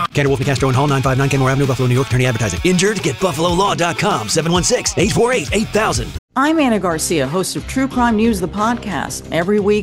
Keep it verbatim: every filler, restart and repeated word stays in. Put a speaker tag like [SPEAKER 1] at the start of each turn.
[SPEAKER 1] Cantor Wolf, Castro and Hall, nine five nine Kenmore Avenue, Buffalo, New York. Attorney advertising. Injured? Get buffalo law dot com. seven one six, eight four eight, eight thousand.
[SPEAKER 2] I'm Anna Garcia, host of True Crime News, the podcast. Every week,